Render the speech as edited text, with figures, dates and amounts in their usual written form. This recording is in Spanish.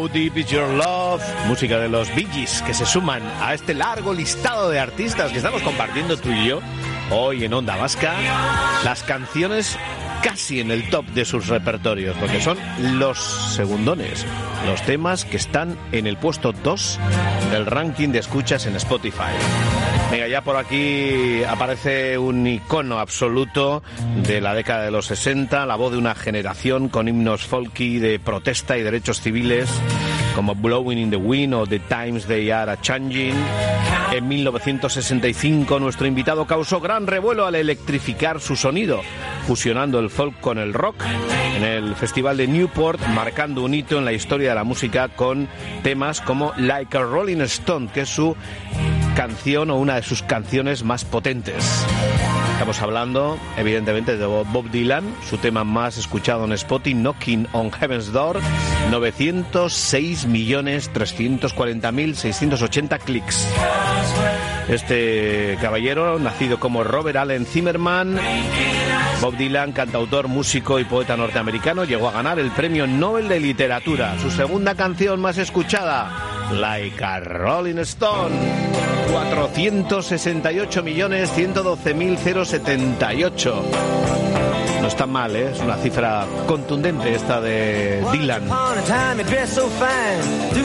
How Deep Is Your Love, música de los Bee Gees, que se suman a este largo listado de artistas que estamos compartiendo tú y yo hoy en Onda Vasca, las canciones casi en el top de sus repertorios, porque son los segundones, los temas que están en el puesto 2 del ranking de escuchas en Spotify. Venga, ya por aquí aparece un icono absoluto de la década de los 60, la voz de una generación con himnos folky de protesta y derechos civiles, como Blowing in the Wind o The Times They Are A-Changing. En 1965 nuestro invitado causó gran revuelo al electrificar su sonido, fusionando el folk con el rock en el Festival de Newport, marcando un hito en la historia de la música con temas como Like a Rolling Stone, que es su canción o una de sus canciones más potentes. Estamos hablando, evidentemente, de Bob Dylan, su tema más escuchado en Spotify, Knocking on Heaven's Door, 906.340.680 clics. Este caballero, nacido como Robert Allen Zimmerman, Bob Dylan, cantautor, músico y poeta norteamericano, llegó a ganar el Premio Nobel de Literatura. Su segunda canción más escuchada, Like a Rolling Stone, 468.112.078. No está mal, ¿eh? Es una cifra contundente esta de Dylan.